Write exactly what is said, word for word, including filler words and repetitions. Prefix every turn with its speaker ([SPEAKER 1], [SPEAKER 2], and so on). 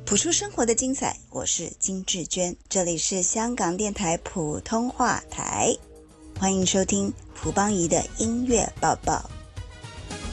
[SPEAKER 1] 谱出生活的精彩，我是金智娟，这里是香港电台普通话台，欢迎收听蒲邦仪的音乐报报。